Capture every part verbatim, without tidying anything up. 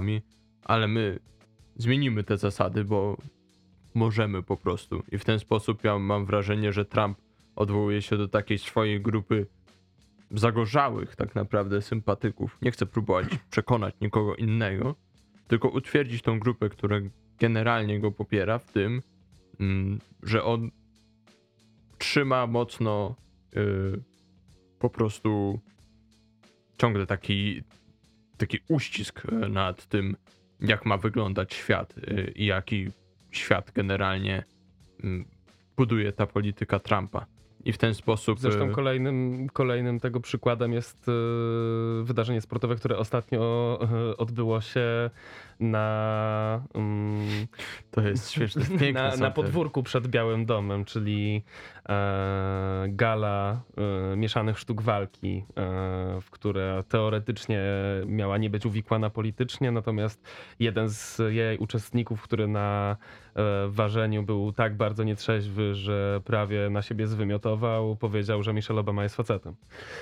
zasadami, ale my zmienimy te zasady, bo możemy po prostu. I w ten sposób ja mam wrażenie, że Trump odwołuje się do takiej swojej grupy zagorzałych tak naprawdę sympatyków. Nie chcę próbować przekonać nikogo innego, tylko utwierdzić tą grupę, która generalnie go popiera w tym, że on trzyma mocno yy, po prostu ciągle taki, taki uścisk nad tym, jak ma wyglądać świat yy, i jaki świat generalnie yy, buduje ta polityka Trumpa. I w ten sposób... Zresztą kolejnym, kolejnym tego przykładem jest yy, wydarzenie sportowe, które ostatnio yy, odbyło się na... Yy, to jest śmieszne. na, na podwórku przed Białym Domem, czyli yy, gala yy, mieszanych sztuk walki, yy, w które teoretycznie miała nie być uwikłana politycznie, natomiast jeden z jej uczestników, który na yy, ważeniu był tak bardzo nietrzeźwy, że prawie na siebie zwymiotował, powiedział, że Michelle Obama jest facetem.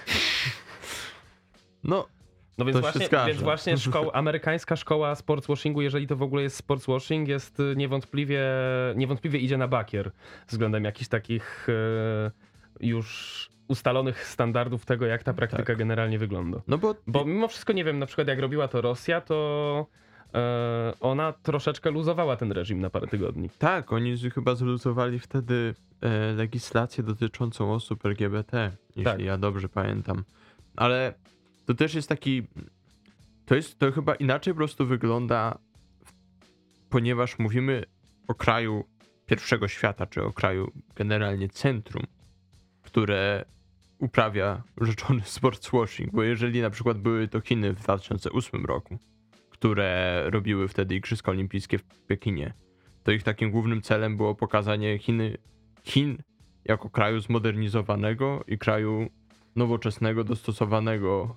No, no więc, właśnie, więc właśnie szkoła, amerykańska szkoła sportswashingu, jeżeli to w ogóle jest sportswashing, jest niewątpliwie, niewątpliwie idzie na bakier względem jakichś takich yy, już ustalonych standardów tego, jak ta praktyka tak. generalnie wygląda. No bo... bo mimo wszystko nie wiem, na przykład jak robiła to Rosja, to ona troszeczkę luzowała ten reżim na parę tygodni. Tak, oni chyba zluzowali wtedy e, legislację dotyczącą osób L G B T, jeśli tak. ja dobrze pamiętam. Ale to też jest taki... To jest to chyba inaczej po prostu wygląda, ponieważ mówimy o kraju pierwszego świata, czy o kraju generalnie centrum, które uprawia rzeczony sportswashing, bo jeżeli na przykład były to Chiny w dwa tysiące ósmym roku, które robiły wtedy Igrzyska Olimpijskie w Pekinie, to ich takim głównym celem było pokazanie Chiny, Chin jako kraju zmodernizowanego i kraju nowoczesnego, dostosowanego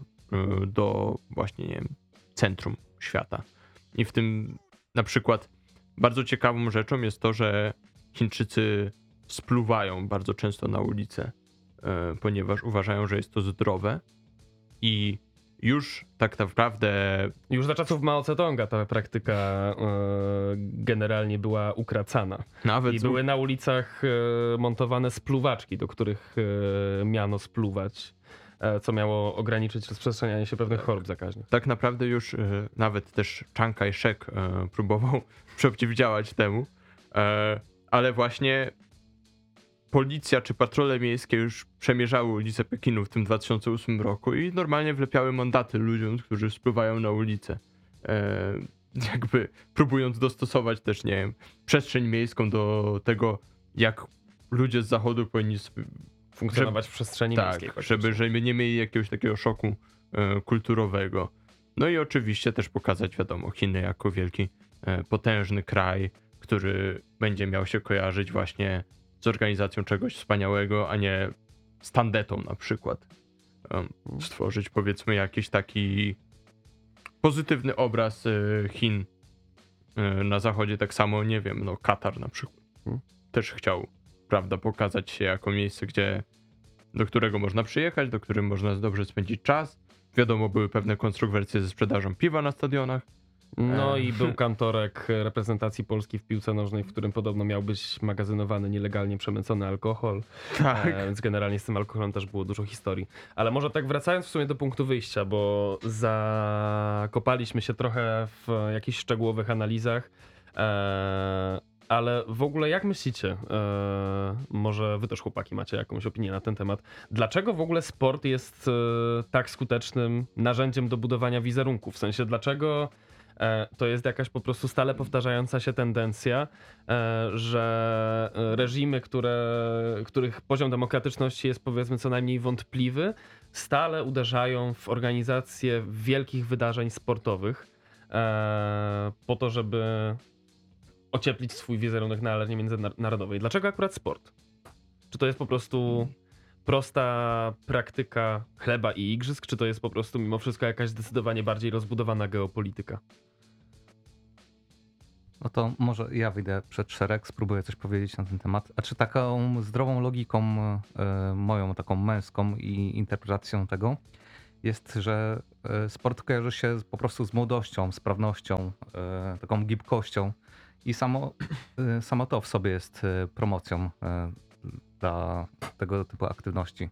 do właśnie, nie wiem, centrum świata. I w tym na przykład bardzo ciekawą rzeczą jest to, że Chińczycy spluwają bardzo często na ulicę, ponieważ uważają, że jest to zdrowe i już tak naprawdę... Już za czasów Mao Tse-tonga ta praktyka e, generalnie była ukracana. Nawet I z... były na ulicach e, montowane spluwaczki, do których e, miano spluwać, e, co miało ograniczyć rozprzestrzenianie się pewnych chorób zakaźnych. Tak naprawdę już e, nawet też Chiang Kai-shek e, próbował przeciwdziałać temu, e, ale właśnie policja czy patrole miejskie już przemierzały ulice Pekinu w tym dwa tysiące ósmym roku i normalnie wlepiały mandaty ludziom, którzy spływają na ulicę. E, jakby próbując dostosować też, nie wiem, przestrzeń miejską do tego, jak ludzie z zachodu powinni funkcjonować żeby, w przestrzeni tak, miejskiej. Żeby, żeby nie mieli jakiegoś takiego szoku e, kulturowego. No i oczywiście też pokazać, wiadomo, Chiny jako wielki, e, potężny kraj, który będzie miał się kojarzyć właśnie z organizacją czegoś wspaniałego, a nie z tandetą na przykład. Um, stworzyć powiedzmy jakiś taki pozytywny obraz y, Chin y, na zachodzie. Tak samo, nie wiem, no Katar na przykład. Hmm. Też chciał, prawda, pokazać się jako miejsce, gdzie, do którego można przyjechać, do którym można dobrze spędzić czas. Wiadomo, były pewne kontrowersje ze sprzedażą piwa na stadionach. No i był kantorek reprezentacji Polski w piłce nożnej, w którym podobno miał być magazynowany nielegalnie przemycony alkohol. Tak. E, więc generalnie z tym alkoholem też było dużo historii. Ale może tak wracając w sumie do punktu wyjścia, bo zakopaliśmy się trochę w jakichś szczegółowych analizach. E, ale w ogóle jak myślicie, e, może wy też chłopaki macie jakąś opinię na ten temat, dlaczego w ogóle sport jest e, tak skutecznym narzędziem do budowania wizerunku? W sensie dlaczego to jest jakaś po prostu stale powtarzająca się tendencja, że reżimy, które, których poziom demokratyczności jest powiedzmy co najmniej wątpliwy, stale uderzają w organizację wielkich wydarzeń sportowych po to, żeby ocieplić swój wizerunek na arenie międzynarodowej. Dlaczego akurat sport? Czy to jest po prostu prosta praktyka chleba i igrzysk, czy to jest po prostu mimo wszystko jakaś zdecydowanie bardziej rozbudowana geopolityka? No to może ja wyjdę przed szereg, spróbuję coś powiedzieć na ten temat. A czy taką zdrową logiką, y, moją taką męską i interpretacją tego jest, że e, sport kojarzy się po prostu z młodością, sprawnością, e, taką gibkością i samo, e, samo to w sobie jest e, promocją e, dla tego typu aktywności.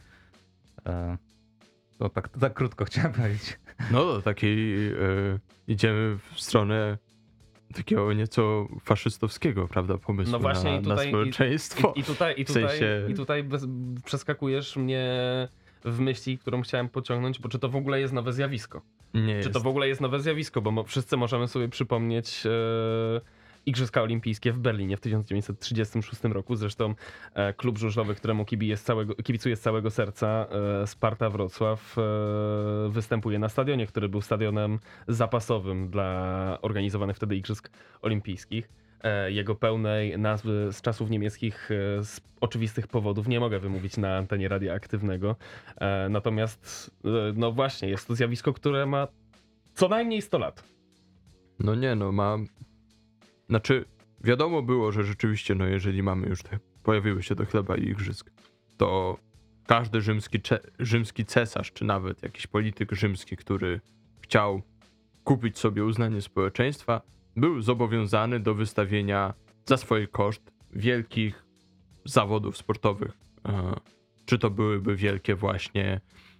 E, To tak, to tak krótko chciałem powiedzieć. No do takiej e, idziemy w stronę takiego nieco faszystowskiego, prawda, pomysłu No właśnie na, i tutaj, na społeczeństwo. I, i tutaj, i W tutaj, sensie- i tutaj bez, przeskakujesz mnie w myśli, którą chciałem pociągnąć, bo czy to w ogóle jest nowe zjawisko? Nie Czy jest. to w ogóle jest nowe zjawisko? Bo mo- wszyscy możemy sobie przypomnieć e, Igrzyska Olimpijskie w Berlinie w tysiąc dziewięćset trzydziestym szóstym roku. Zresztą e, klub żużlowy, któremu kibicuję z całego, kibicuję z całego serca, e, Sparta Wrocław, e, występuje na stadionie, który był stadionem zapasowym dla organizowanych wtedy Igrzysk Olimpijskich. E, Jego pełnej nazwy z czasów niemieckich e, z oczywistych powodów nie mogę wymówić na antenie radia aktywnego. E, Natomiast, e, no właśnie, jest to zjawisko, które ma co najmniej sto lat. No nie, no ma... Znaczy, wiadomo było, że rzeczywiście, no jeżeli mamy już te... Pojawiły się do chleba i igrzysk, to każdy rzymski, cze... rzymski cesarz, czy nawet jakiś polityk rzymski, który chciał kupić sobie uznanie społeczeństwa, był zobowiązany do wystawienia za swój koszt wielkich zawodów sportowych. E, Czy to byłyby wielkie właśnie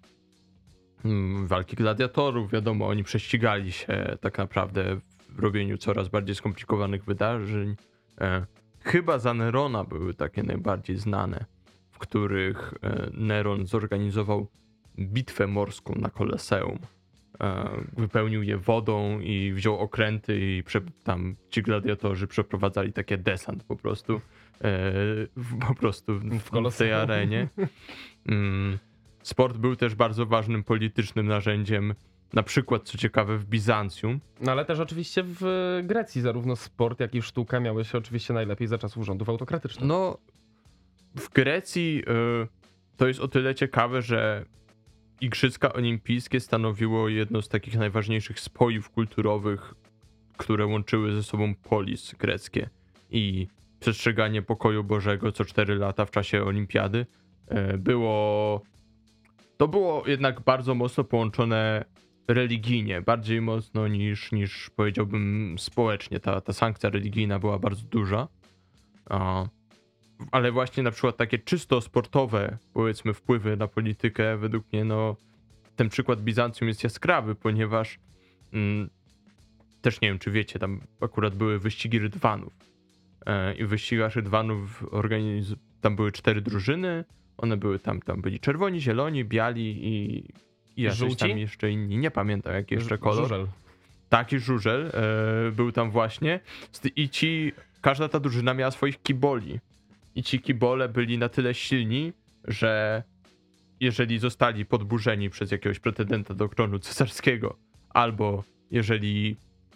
mm, walki gladiatorów, wiadomo, oni prześcigali się tak naprawdę w robieniu coraz bardziej skomplikowanych wydarzeń. E, Chyba za Nerona były takie najbardziej znane, w których e, Neron zorganizował bitwę morską na Koloseum. E, Wypełnił je wodą i wziął okręty i prze, tam ci gladiatorzy przeprowadzali takie desant po prostu. E, w- po prostu w, w tej Koloseum. arenie. Mm, Sport był też bardzo ważnym politycznym narzędziem, na przykład, co ciekawe, w Bizancjum. No ale też oczywiście w Grecji zarówno sport, jak i sztuka miały się oczywiście najlepiej za czasów rządów autokratycznych. No, w Grecji y, to jest o tyle ciekawe, że Igrzyska Olimpijskie stanowiło jedno z takich najważniejszych spojów kulturowych, które łączyły ze sobą polis greckie. I przestrzeganie pokoju Bożego co cztery lata w czasie olimpiady y, było... To było jednak bardzo mocno połączone religijnie, bardziej mocno niż, niż powiedziałbym społecznie. Ta, ta sankcja religijna była bardzo duża. A, ale właśnie na przykład takie czysto sportowe, powiedzmy, wpływy na politykę, według mnie, no, ten przykład Bizancjum jest jaskrawy, ponieważ mm, też nie wiem, czy wiecie, tam akurat były wyścigi rydwanów. E, I w wyścigach rydwanów organiz... tam były cztery drużyny. One były tam, tam byli czerwoni, zieloni, biali i, i jacyś Żółci? tam jeszcze inni. Nie pamiętam jaki jeszcze kolor. Żużel. Taki żużel e, był tam właśnie. I ci, każda ta drużyna miała swoich kiboli. I ci kibole byli na tyle silni, że jeżeli zostali podburzeni przez jakiegoś pretendenta do tronu cesarskiego, albo jeżeli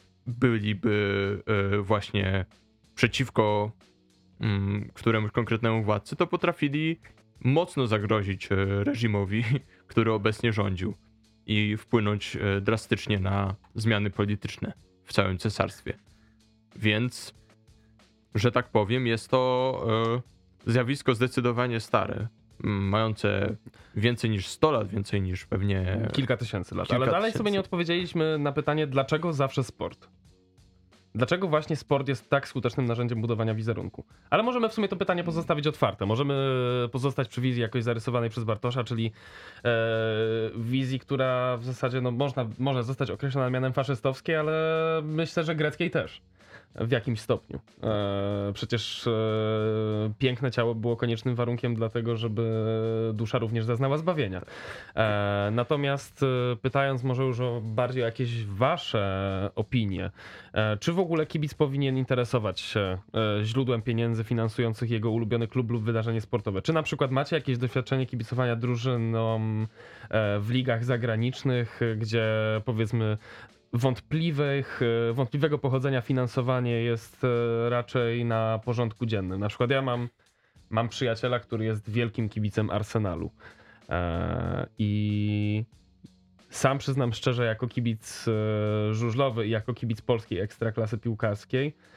byliby e, właśnie przeciwko mm, któremuś konkretnemu władcy, to potrafili mocno zagrozić e, reżimowi, który obecnie rządził i wpłynąć e, drastycznie na zmiany polityczne w całym cesarstwie. Więc, że tak powiem, jest to e, zjawisko zdecydowanie stare, m, mające więcej niż sto lat, więcej niż pewnie... Kilka tysięcy lat. Kilka Ale dalej tysięcy. sobie nie odpowiedzieliśmy na pytanie, dlaczego zawsze sport? Dlaczego właśnie sport jest tak skutecznym narzędziem budowania wizerunku? Ale możemy w sumie to pytanie pozostawić otwarte. Możemy pozostać przy wizji jakoś zarysowanej przez Bartosza, czyli e, wizji, która w zasadzie no, można, może zostać określona mianem faszystowskiej, ale myślę, że greckiej też. W jakimś stopniu. E, przecież e, piękne ciało było koniecznym warunkiem dlatego, żeby dusza również zaznała zbawienia. E, natomiast e, pytając może już o bardziej o jakieś wasze opinie, e, czy w ogóle kibic powinien interesować się e, źródłem pieniędzy finansujących jego ulubiony klub lub wydarzenie sportowe? Czy na przykład macie jakieś doświadczenie kibicowania drużynom e, w ligach zagranicznych, gdzie powiedzmy wątpliwych, wątpliwego pochodzenia finansowanie jest raczej na porządku dziennym. Na przykład ja mam, mam przyjaciela, który jest wielkim kibicem Arsenalu eee, i sam przyznam szczerze, jako kibic e, żużlowy i jako kibic polskiej ekstraklasy piłkarskiej,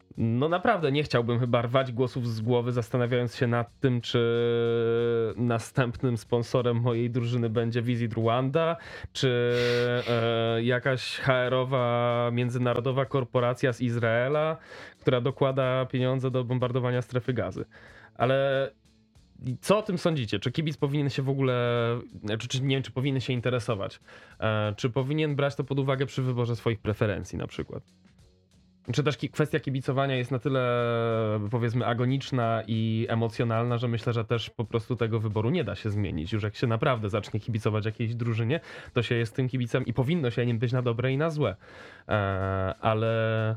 No naprawdę nie chciałbym chyba rwać głosów z głowy, zastanawiając się nad tym, czy następnym sponsorem mojej drużyny będzie Visit Rwanda, czy e, jakaś H R-owa międzynarodowa korporacja z Izraela, która dokłada pieniądze do bombardowania strefy gazy. Ale co o tym sądzicie? Czy kibic powinien się w ogóle, czy, czy nie wiem, czy powinien się interesować? E, czy powinien brać to pod uwagę przy wyborze swoich preferencji na przykład? Czy też kwestia kibicowania jest na tyle, powiedzmy, agoniczna i emocjonalna, że myślę, że też po prostu tego wyboru nie da się zmienić. Już jak się naprawdę zacznie kibicować jakiejś drużynie, to się jest tym kibicem i powinno się nim być na dobre i na złe. E, ale...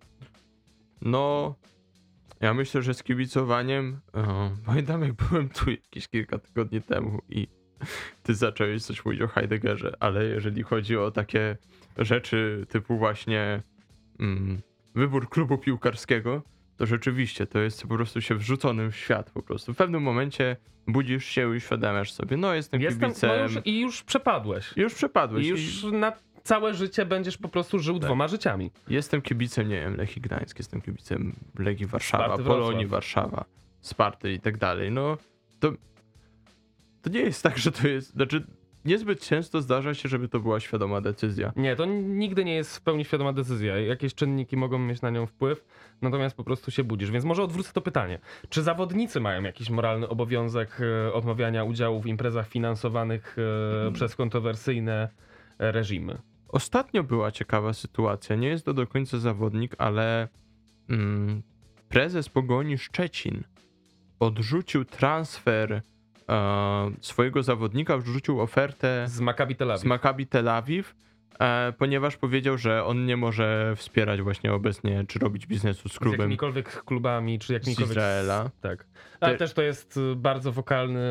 No, ja myślę, że z kibicowaniem, o, pamiętam jak byłem tu jakieś kilka tygodni temu i ty zacząłeś coś mówić o Heideggerze, ale jeżeli chodzi o takie rzeczy typu właśnie mm, wybór klubu piłkarskiego, to rzeczywiście to jest po prostu się wrzuconym w świat po prostu. W pewnym momencie budzisz się i uświadamiasz sobie, no jestem, Jestem kibicem. no już, I już przepadłeś. Już przepadłeś. I już i... na całe życie będziesz po prostu żył tak. dwoma życiami. Jestem kibicem, nie wiem, Lechii Gdańsk, jestem kibicem Legii Warszawa, Sparty Polonii Wrocław. Warszawa, Sparty i tak dalej. No to, to nie jest tak, że to jest, znaczy niezbyt często zdarza się, żeby to była świadoma decyzja. Nie, to nigdy nie jest w pełni świadoma decyzja. Jakieś czynniki mogą mieć na nią wpływ, natomiast po prostu się budzisz. Więc może odwrócę to pytanie. Czy zawodnicy mają jakiś moralny obowiązek odmawiania udziału w imprezach finansowanych hmm. przez kontrowersyjne reżimy? Ostatnio była ciekawa sytuacja. Nie jest to do końca zawodnik, ale mm, prezes Pogoni Szczecin odrzucił transfer e, swojego zawodnika, odrzucił ofertę z Maccabi Tel Aviv, z Maccabi Tel Aviv e, ponieważ powiedział, że on nie może wspierać właśnie obecnie, czy robić biznesu z klubem. Z jakimikolwiek klubami, czy jakimikolwiek... Z Izraela. Tak. Ale Te... też to jest bardzo wokalny...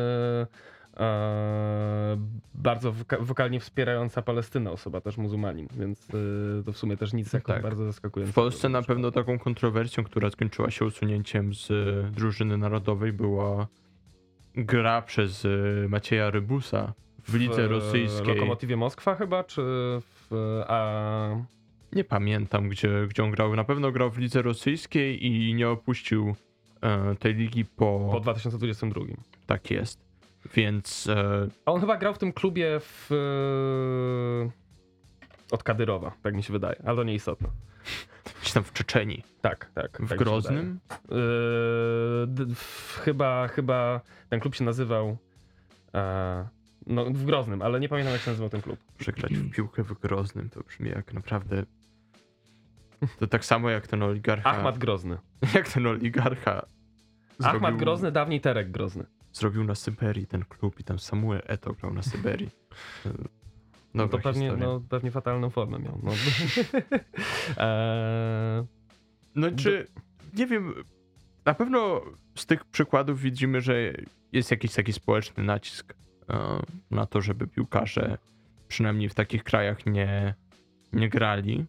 Eee, bardzo woka- wokalnie wspierająca Palestynę osoba, też muzułmanin, więc yy, to w sumie też nic jako tak. bardzo zaskakującego. W Polsce na pewno taką kontrowersją, która skończyła się usunięciem z y, drużyny narodowej, była gra przez y, Macieja Rybusa w lidze w, rosyjskiej. W Lokomotywie Moskwa chyba, czy w... A... Nie pamiętam, gdzie, gdzie on grał. Na pewno grał w lidze rosyjskiej i nie opuścił y, tej ligi po... Po dwa tysiące dwudziestym drugim. Tak jest. Więc... E... A on chyba grał w tym klubie w... od Kadyrowa, tak mi się wydaje, ale to nieistotne. Gdzieś tam w Czeczenii. Tak, tak. W tak Groznym? Yy, d- w, chyba, chyba ten klub się nazywał... E, no w Groznym, ale nie pamiętam jak się nazywał ten klub. Przegrać w piłkę w Groznym to brzmi jak naprawdę... To tak samo jak ten oligarcha... Ahmad Grozny. Jak ten oligarcha... Ahmad zrobił... Grozny, dawniej Terek Grozny. Zrobił na Syberii ten klub i tam Samuel Eto'o grał na Syberii. No to pewnie, no, pewnie fatalną formę miał. No, eee... no czy, nie wiem, na pewno z tych przykładów widzimy, że jest jakiś taki społeczny nacisk e, na to, żeby piłkarze przynajmniej w takich krajach nie, nie grali.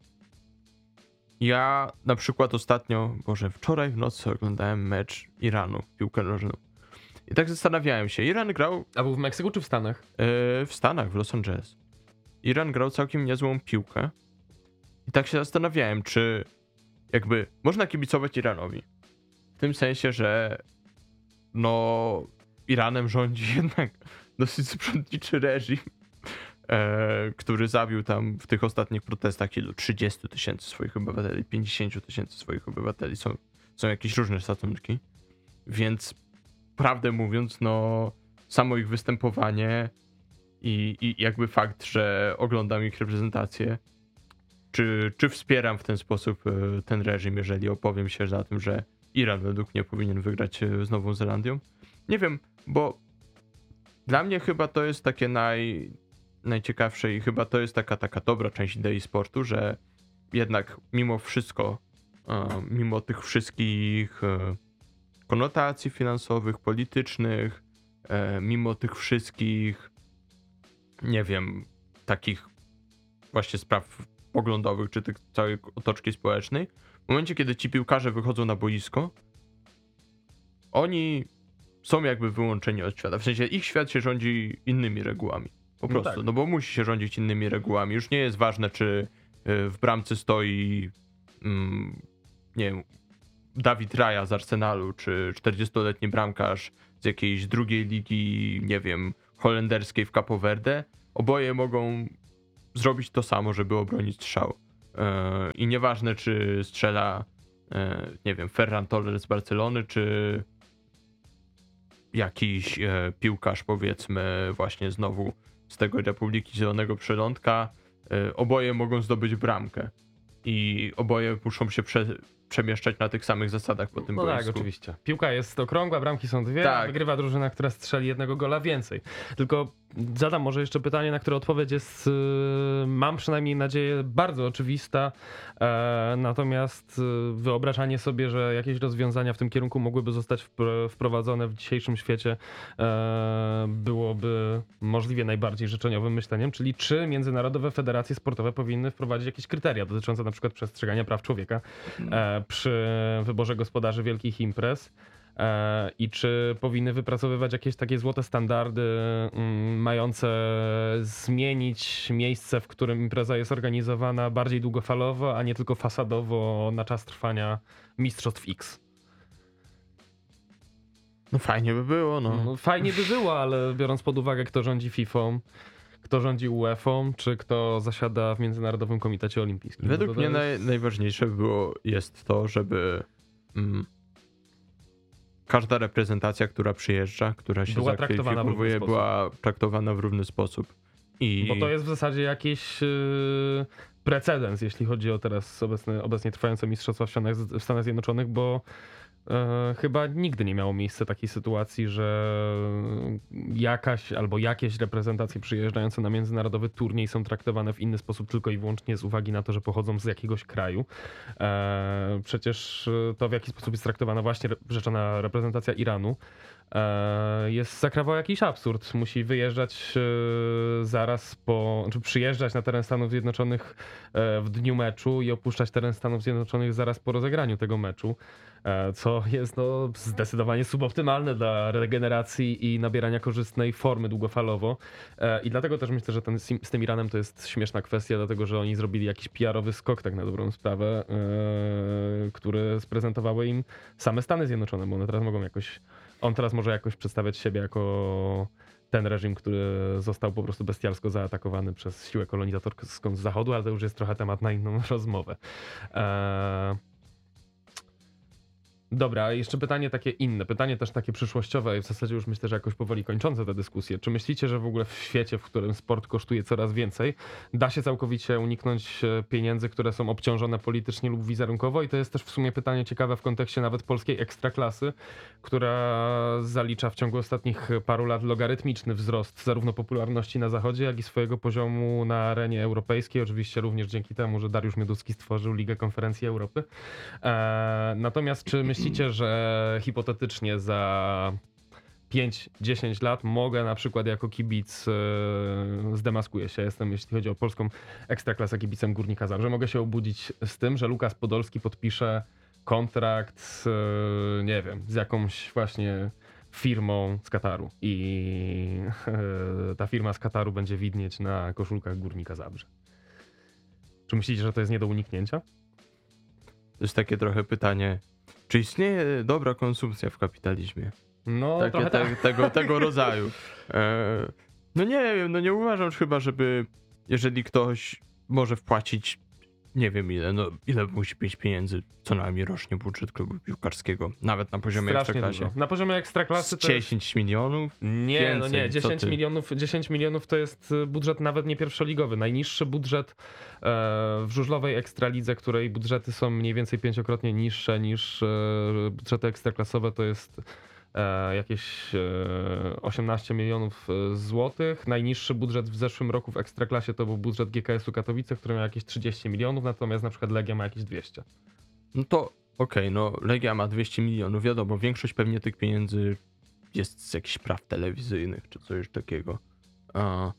Ja na przykład ostatnio, Boże, wczoraj w nocy oglądałem mecz Iranu, piłkę nożną. I tak zastanawiałem się, Iran grał... A był w Meksyku czy w Stanach? Yy, w Stanach, w Los Angeles. Iran grał całkiem niezłą piłkę. I tak się zastanawiałem, czy jakby można kibicować Iranowi. W tym sensie, że no Iranem rządzi jednak dosyć sprzątniczy reżim, e, który zabił tam w tych ostatnich protestach ilu? trzydzieści tysięcy swoich obywateli, pięćdziesiąt tysięcy swoich obywateli. Są, są jakieś różne szacunki. Więc prawdę mówiąc, no samo ich występowanie i, i jakby fakt, że oglądam ich reprezentację, czy, czy wspieram w ten sposób ten reżim, jeżeli opowiem się za tym, że Iran według mnie powinien wygrać z Nową Zelandią? Nie wiem, bo dla mnie chyba to jest takie naj, najciekawsze i chyba to jest taka, taka dobra część idei sportu, że jednak mimo wszystko, mimo tych wszystkich konotacji finansowych, politycznych, mimo tych wszystkich, nie wiem, takich właśnie spraw poglądowych, czy tych całej otoczki społecznej, w momencie, kiedy ci piłkarze wychodzą na boisko, oni są jakby wyłączeni od świata. W sensie ich świat się rządzi innymi regułami. Po prostu. No, tak. No bo musi się rządzić innymi regułami. Już nie jest ważne, czy w bramce stoi, mm, nie wiem, Dawid Raya z Arsenalu, czy czterdziestoletni bramkarz z jakiejś drugiej ligi, nie wiem, holenderskiej w Capo Verde, oboje mogą zrobić to samo, żeby obronić strzał. I nieważne, czy strzela, nie wiem, Ferran Torres z Barcelony, czy jakiś piłkarz, powiedzmy, właśnie znowu z tego Republiki Zielonego Przylądka, oboje mogą zdobyć bramkę. I oboje muszą się prze, przemieszczać na tych samych zasadach po tym no boisku. Tak, oczywiście. Piłka jest okrągła, bramki są dwie, tak. a wygrywa drużyna, która strzeli jednego gola więcej. Tylko zadam może jeszcze pytanie, na które odpowiedź jest, yy, mam przynajmniej nadzieję, bardzo oczywista. E, natomiast yy, wyobrażanie sobie, że jakieś rozwiązania w tym kierunku mogłyby zostać wpr- wprowadzone w dzisiejszym świecie e, byłoby możliwie najbardziej życzeniowym myśleniem, czyli czy międzynarodowe federacje sportowe powinny wprowadzić jakieś kryteria dotyczące na przykład przestrzegania praw człowieka e, przy wyborze gospodarzy wielkich imprez. I czy powinny wypracowywać jakieś takie złote standardy mm, mające zmienić miejsce, w którym impreza jest organizowana bardziej długofalowo, a nie tylko fasadowo na czas trwania Mistrzostw X? No fajnie by było, no. no. Fajnie by było, ale biorąc pod uwagę, kto rządzi fifą, kto rządzi uefą, czy kto zasiada w Międzynarodowym Komitecie Olimpijskim. Według no to mnie to jest... naj, najważniejsze było jest to, żeby mm, każda reprezentacja, która przyjeżdża, która się była traktowana w równy sposób. była traktowana w równy sposób. I... Bo to jest w zasadzie jakiś yy, precedens, jeśli chodzi o teraz obecne, obecnie trwające mistrzostwa w Stanach, w Stanach Zjednoczonych, bo yy, chyba nigdy nie miało miejsca takiej sytuacji, że jakaś albo jakieś reprezentacje przyjeżdżające na międzynarodowy turniej są traktowane w inny sposób tylko i wyłącznie z uwagi na to, że pochodzą z jakiegoś kraju. Yy, przecież to, w jaki sposób jest traktowana właśnie rzeczona reprezentacja Iranu, jest zakrawał jakiś absurd. Musi wyjeżdżać zaraz po, czy przyjeżdżać na teren Stanów Zjednoczonych w dniu meczu i opuszczać teren Stanów Zjednoczonych zaraz po rozegraniu tego meczu, co jest no zdecydowanie suboptymalne dla regeneracji i nabierania korzystnej formy długofalowo. I dlatego też myślę, że ten, z tym Iranem to jest śmieszna kwestia, dlatego że oni zrobili jakiś P R-owy skok tak na dobrą sprawę, który sprezentowały im same Stany Zjednoczone, bo one teraz mogą jakoś On teraz może jakoś przedstawiać siebie jako ten reżim, który został po prostu bestialsko zaatakowany przez siłę kolonizatorską z zachodu, ale to już jest trochę temat na inną rozmowę. Eee... Dobra, jeszcze pytanie takie inne, pytanie też takie przyszłościowe i w zasadzie już myślę, że jakoś powoli kończące tę dyskusję. Czy myślicie, że w ogóle w świecie, w którym sport kosztuje coraz więcej, da się całkowicie uniknąć pieniędzy, które są obciążone politycznie lub wizerunkowo? I to jest też w sumie pytanie ciekawe w kontekście nawet polskiej ekstraklasy, która zalicza w ciągu ostatnich paru lat logarytmiczny wzrost zarówno popularności na zachodzie, jak i swojego poziomu na arenie europejskiej. Oczywiście również dzięki temu, że Dariusz Mioduski stworzył Ligę Konferencji Europy. Eee, natomiast czy myślicie, Myślicie, że hipotetycznie za pięć dziesięć lat mogę na przykład jako kibic, yy, zdemaskuję się, jestem jeśli chodzi o polską ekstraklasę kibicem Górnika Zabrze, mogę się obudzić z tym, że Lukas Podolski podpisze kontrakt z, yy, nie wiem, z jakąś właśnie firmą z Kataru i yy, ta firma z Kataru będzie widnieć na koszulkach Górnika Zabrze. Czy myślicie, że to jest nie do uniknięcia? To jest takie trochę pytanie, czy istnieje dobra konsumpcja w kapitalizmie? No, Takie, trochę te, tak. tego, tego rodzaju. E, no nie wiem, no nie uważam chyba, żeby jeżeli ktoś może wpłacić nie wiem ile, no ile musi mieć pieniędzy co najmniej rocznie budżet klubu piłkarskiego, nawet na poziomie Strasznie ekstraklasie. dużo. Na poziomie ekstraklasy to jest... dziesięć milionów? Nie, Więcej, no nie, dziesięć co ty? milionów, dziesięć milionów to jest budżet nawet nie pierwszoligowy. Najniższy budżet e, w żużlowej ekstralidze, której budżety są mniej więcej pięciokrotnie niższe niż e, budżety ekstraklasowe, to jest e, jakieś e, osiemnaście milionów złotych. Najniższy budżet w zeszłym roku w ekstraklasie to był budżet G K S-u Katowice, który miał jakieś trzydzieści milionów, natomiast na przykład Legia ma jakieś dwieście. No to okej, okay, no Legia ma dwieście milionów, wiadomo, większość pewnie tych pieniędzy jest z jakichś praw telewizyjnych czy coś takiego. A...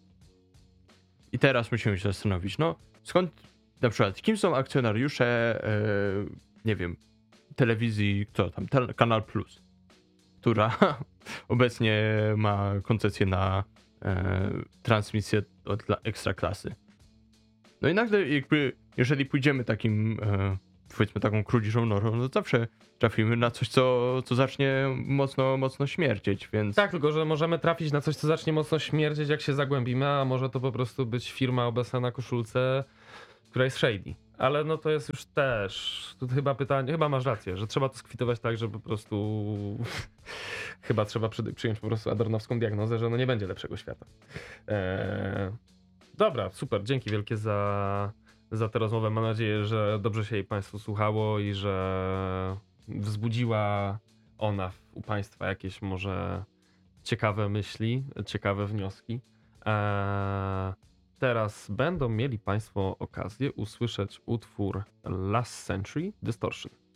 I teraz musimy się zastanowić, no skąd na przykład, kim są akcjonariusze, e, nie wiem, telewizji, co tam, Tel- Kanal Plus, która obecnie ma koncesję na e, transmisję od Ekstraklasy. No i nagle jakby, jeżeli pójdziemy takim e, powiedzmy taką krudziszą nożą, no zawsze trafimy na coś, co, co zacznie mocno, mocno śmierdzieć, więc... Tak, tylko że możemy trafić na coś, co zacznie mocno śmierdzieć, jak się zagłębimy, a może to po prostu być firma obecna na koszulce, która jest shady. Ale no to jest już też, tu chyba pytanie, chyba masz rację, że trzeba to skwitować tak, że po prostu chyba trzeba przy, przyjąć po prostu adornowską diagnozę, że no nie będzie lepszego świata. Eee, dobra, super, dzięki wielkie za, za tę rozmowę. Mam nadzieję, że dobrze się jej Państwu słuchało i że wzbudziła ona u Państwa jakieś może ciekawe myśli, ciekawe wnioski. Eee, Teraz będą mieli Państwo okazję usłyszeć utwór Last Century Distortion.